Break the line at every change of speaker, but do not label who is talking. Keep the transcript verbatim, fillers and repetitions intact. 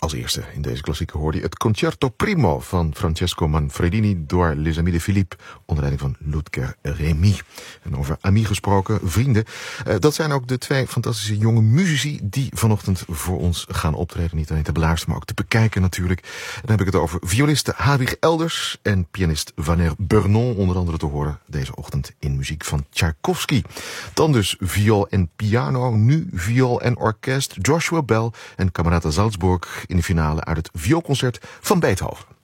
Als eerste in deze klassieke hoorde je het Concerto Primo van Francesco Manfredini door Les Amis de Philippe onder leiding van Ludger Remy. En over amis gesproken, vrienden. Uh, dat zijn ook de twee fantastische jonge muzici die vanochtend voor ons gaan optreden. Niet alleen te beluisteren, maar ook te bekijken natuurlijk. En dan heb ik het over violiste Hadwig Elders en pianist Wanner Bernon, onder andere te horen deze ochtend in muziek van Tchaikovsky. Dan dus viool en piano, nu viool en orkest, Joshua Bell en Camerata Salzburg in de finale uit het vioolconcert van Beethoven.